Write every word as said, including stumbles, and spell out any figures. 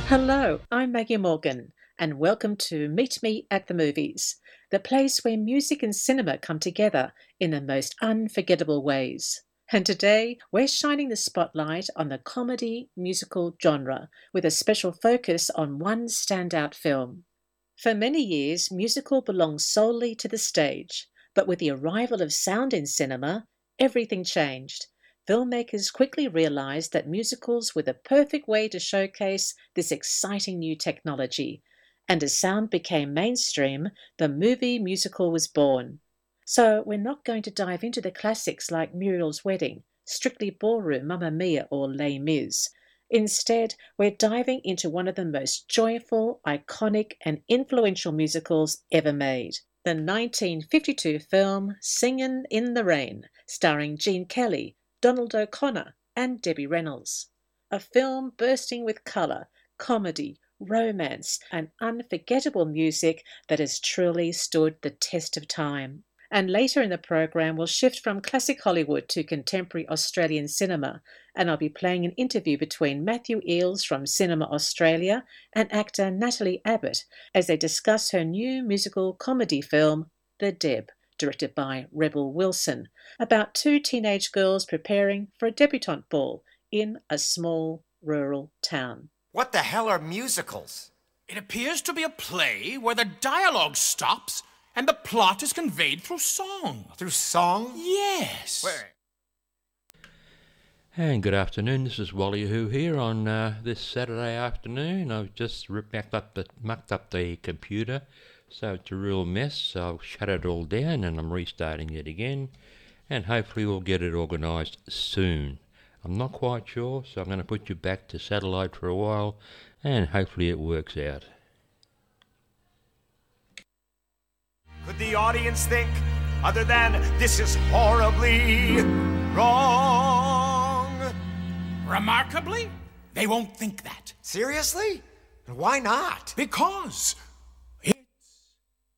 Hello, I'm Maggie Morgan, and welcome to Meet Me at the Movies, the place where music and cinema come together in the most unforgettable ways. And today, we're shining the spotlight on the comedy musical genre with a special focus on one standout film. For many years, musical belonged solely to the stage, but with the arrival of sound in cinema, everything changed. Filmmakers quickly realized that musicals were the perfect way to showcase this exciting new technology. And as sound became mainstream, the movie musical was born. So we're not going to dive into the classics like Muriel's Wedding, Strictly Ballroom, Mamma Mia, or Les Mis. Instead, we're diving into one of the most joyful, iconic, and influential musicals ever made. The nineteen fifty-two film Singin' in the Rain, starring Gene Kelly, Donald O'Connor, and Debbie Reynolds. A film bursting with colour, comedy, romance, and unforgettable music that has truly stood the test of time. And later in the program, we'll shift from classic Hollywood to contemporary Australian cinema, and I'll be playing an interview between Matthew Eales from Cinema Australia and actor Natalie Abbott as they discuss her new musical comedy film, The Deb, directed by Rebel Wilson, about two teenage girls preparing for a debutante ball in a small rural town. What the hell are musicals? It appears to be a play where the dialogue stops and the plot is conveyed through song. Through song? Yes. Where? And good afternoon, this is Wally Who here on uh, this Saturday afternoon. I've just mucked up, the, mucked up the computer, so it's a real mess. So I'll shut it all down and I'm restarting it again, and hopefully we'll get it organised soon. I'm not quite sure, so I'm going to put you back to satellite for a while, and hopefully it works out. Could the audience think other than this is horribly wrong? Remarkably, they won't think that. Seriously? Why not? Because